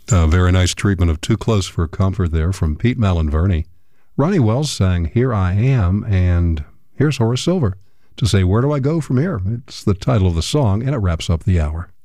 Very nice treatment of Too Close for Comfort there from Pete Malinverni. Ronnie Wells sang Here I Am, and here's Horace Silver to say, Where Do I Go From Here? It's the title of the song, and it wraps up the hour.